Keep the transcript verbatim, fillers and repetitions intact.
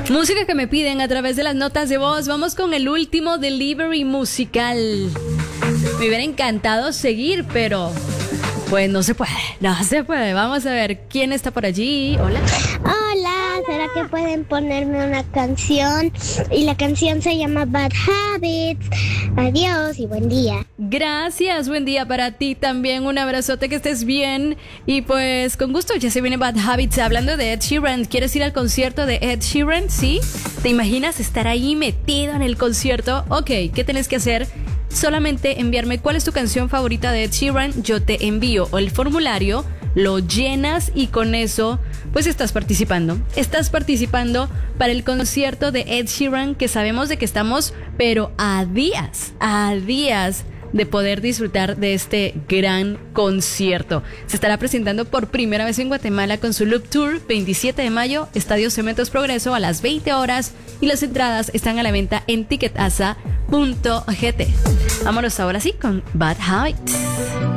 Música que me piden a través de las notas de voz. Vamos con el último delivery musical. Me hubiera encantado seguir, pero pues no se puede, no se puede. Vamos a ver quién está por allí. Hola. Hola, ¿será que pueden ponerme una canción? Y la canción se llama Bad Habits. Adiós y buen día. Gracias, buen día para ti también. Un abrazote, que estés bien. Y pues con gusto, ya se viene Bad Habits. Hablando de Ed Sheeran, ¿quieres ir al concierto de Ed Sheeran? ¿Sí? ¿Te imaginas estar ahí metido en el concierto? Ok, ¿qué tienes que hacer? Solamente enviarme cuál es tu canción favorita de Ed Sheeran. Yo te envío el formulario, lo llenas y con eso pues estás participando. Estás participando para el concierto de Ed Sheeran, que sabemos de que estamos pero a días, a días de poder disfrutar de este gran concierto. Se estará presentando por primera vez en Guatemala con su Loop Tour, veintisiete de mayo, Estadio Cementos Progreso a las veinte horas, y las entradas están a la venta en ticketasa punto gt. Vámonos ahora sí con Bad Habits.